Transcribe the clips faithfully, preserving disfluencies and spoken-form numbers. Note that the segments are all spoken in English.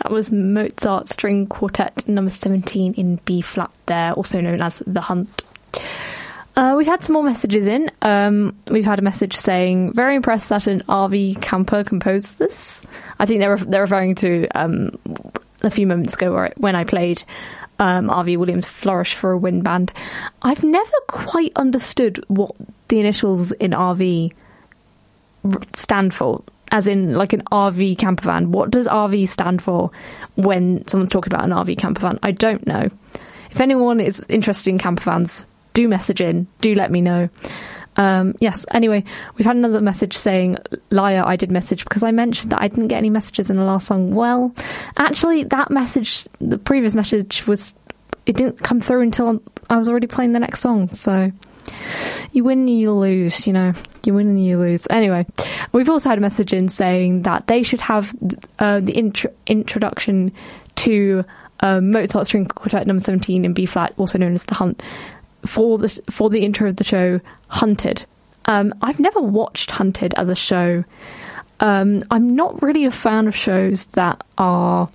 that was Mozart String Quartet number seventeen in B flat there, also known as The Hunt. Uh, we've had some more messages in. Um, we've had a message saying, very impressed that an R V camper composed this. I think they're, they're referring to um, a few moments ago where, when I played um, R V Williams' Flourish for a Wind Band. I've never quite understood what the initials in R V stand for. As in, like, an R V camper van. What does R V stand for when someone's talking about an R V camper van? I don't know. If anyone is interested in camper vans, do message in. Do let me know. Um, yes, anyway, we've had another message saying, liar, I did message because I mentioned that I didn't get any messages in the last song. Well, actually, that message, the previous message was, it didn't come through until I was already playing the next song, so... You win and you lose, you know. You win and you lose. Anyway, we've also had a message in saying that they should have uh, the intro- introduction to uh, Mozart String Quartet number seventeen in B flat, also known as The Hunt, for the for the intro of the show, Hunted. Um, I've never watched Hunted as a show. Um, I'm not really a fan of shows that are...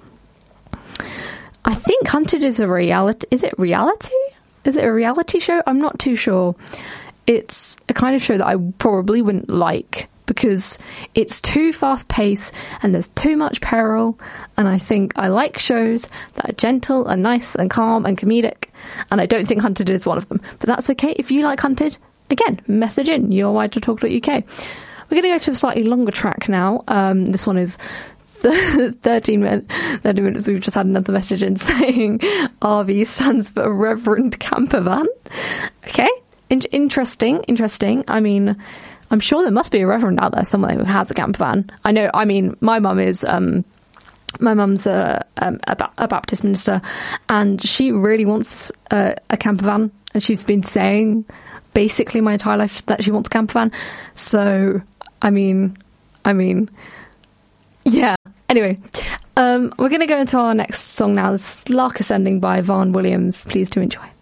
I think Hunted is a reality... Is it reality? Is it a reality show? I'm not too sure. It's a kind of show that I probably wouldn't like because it's too fast-paced and there's too much peril, and I think I like shows that are gentle and nice and calm and comedic, and I don't think Hunted is one of them. But that's okay. If you like Hunted, again, message in your wide to talk dot U K. We're going to go to a slightly longer track now. Um, this one is thirteen minutes, thirty minutes. We've just had another message in saying R V stands for Reverend Camper Van. Okay, in- interesting, interesting. I mean, I'm sure there must be a reverend out there somewhere who has a camper van. I know, I mean, my mum is, um, my mum's a, um, a, ba- a Baptist minister, and she really wants a, a camper van, and she's been saying basically my entire life that she wants a camper van. So, I mean, I mean, yeah. Anyway, um, we're going to go into our next song now. This is Lark Ascending by Vaughan Williams. Please do enjoy.